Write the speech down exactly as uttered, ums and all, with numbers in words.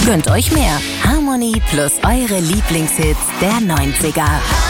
Gönnt euch mehr. Harmony plus eure Lieblingshits der neunziger.